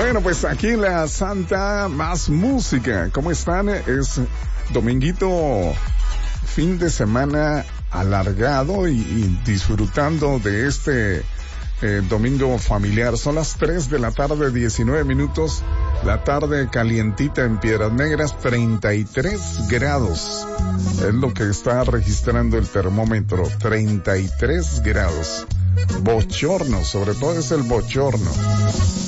Bueno, pues aquí en la Santa más música. ¿Cómo están? Es dominguito, fin de semana alargado y disfrutando de este domingo familiar. Son las 3 de la tarde, 19 minutos. La tarde calientita en Piedras Negras, 33 grados. Es lo que está registrando el termómetro, 33 grados. Bochorno, sobre todo es el bochorno.